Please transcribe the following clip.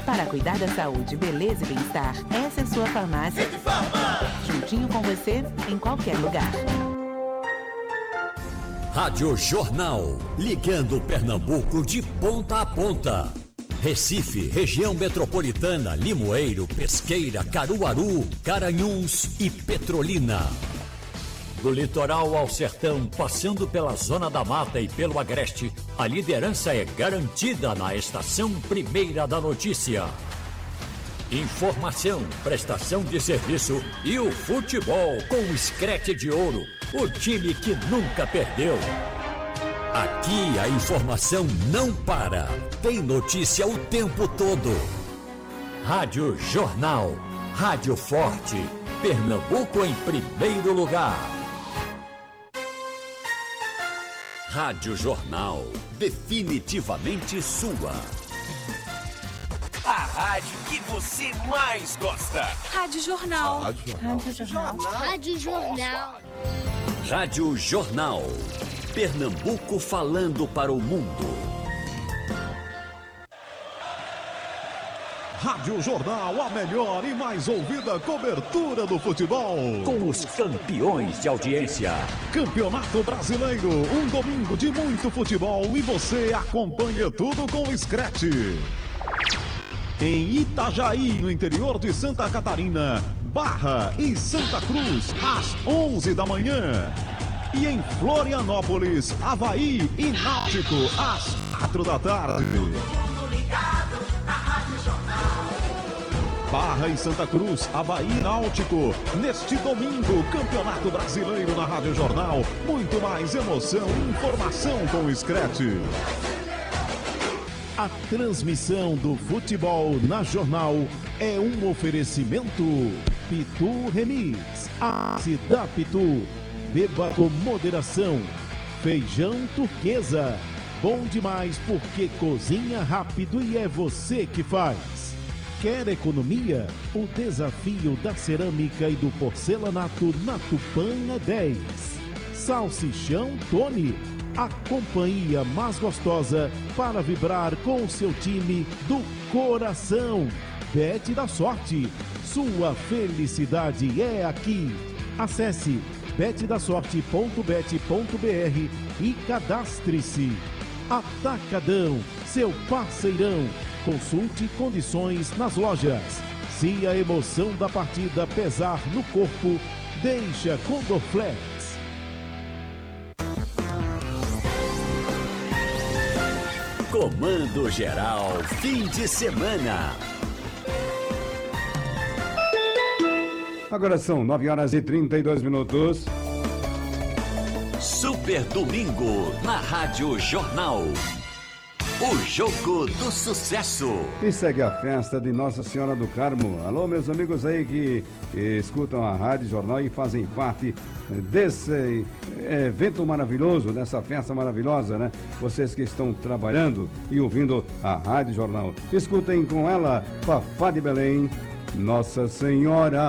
Para cuidar da saúde, beleza e bem-estar, essa é sua farmácia. Juntinho com você, em qualquer lugar. Rádio Jornal, ligando Pernambuco de ponta a ponta. Recife, região metropolitana, Limoeiro, Pesqueira, Caruaru, Garanhuns e Petrolina. Do litoral ao sertão, passando pela Zona da Mata e pelo Agreste, a liderança é garantida na Estação Primeira da Notícia. Informação, prestação de serviço e o futebol com o Screte de Ouro, o time que nunca perdeu. Aqui a informação não para, tem notícia o tempo todo. Rádio Jornal, Rádio Forte, Pernambuco em primeiro lugar. Rádio Jornal, definitivamente sua. A rádio que você mais gosta. Rádio Jornal. Rádio Jornal. Rádio Jornal. Rádio Jornal. Pernambuco falando para o mundo. Rádio Jornal, a melhor e mais ouvida cobertura do futebol. Com os campeões de audiência. Campeonato Brasileiro, um domingo de muito futebol e você acompanha tudo com o Screte. Em Itajaí, no interior de Santa Catarina, Barra e Santa Cruz, às 11 da manhã. E em Florianópolis, Avaí e Náutico, às 4 da tarde. Barra e Santa Cruz, Avaí e Náutico. Neste domingo, Campeonato Brasileiro na Rádio Jornal. Muito mais emoção e informação com o Screte. A transmissão do futebol na Jornal é um oferecimento Pitu Remix, a da Pitu. Beba com moderação. Feijão turquesa. Bom demais porque cozinha rápido e é você que faz. Quer economia? O desafio da cerâmica e do porcelanato na Tupã é 10. Salsichão Tony. A companhia mais gostosa para vibrar com o seu time do coração. Bet da Sorte. Sua felicidade é aqui. Acesse betdasorte.bet.br e cadastre-se. Atacadão, seu parceirão. Consulte condições nas lojas. Se a emoção da partida pesar no corpo, deixa com Dorflex. Comando Geral, fim de semana. Agora são 9h32. Super Domingo, na Rádio Jornal. O Jogo do Sucesso. E segue a festa de Nossa Senhora do Carmo. Alô, meus amigos aí que escutam a Rádio Jornal e fazem parte desse evento maravilhoso, dessa festa maravilhosa, né? Vocês que estão trabalhando e ouvindo a Rádio Jornal. Escutem com ela, Fafá de Belém, Nossa Senhora.